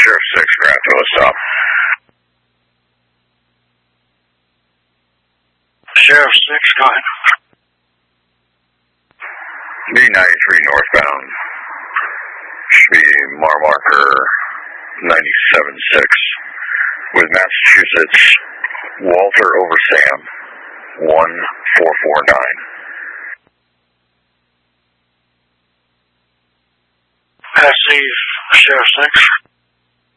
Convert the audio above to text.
Sheriff 6, Grant, to a stop. Sheriff 6, go ahead. B93 northbound. Should be mile marker 97.6 with Massachusetts, Walter over Sam, 1449. Pass Sheriff 6.